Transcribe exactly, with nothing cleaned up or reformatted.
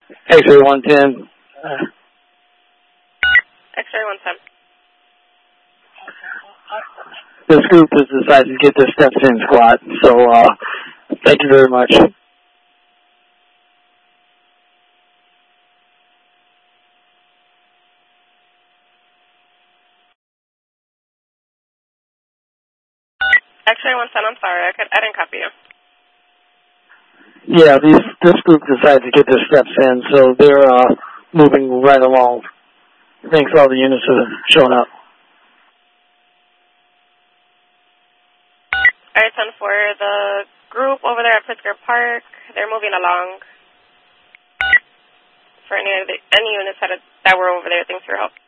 X-ray one ten. Uh, X-ray one ten. this group has decided to get their steps in squad, so uh, thank you very much. X-ray one ten, I'm sorry, I, could, I didn't copy you. Yeah, these, this group decided to get their steps in, so they're uh, moving right along. Thanks, all the units have shown up. All right, ten four, the group over there at Pritzker Park, they're moving along. For any of the, any units that, that were over there, thanks for your help.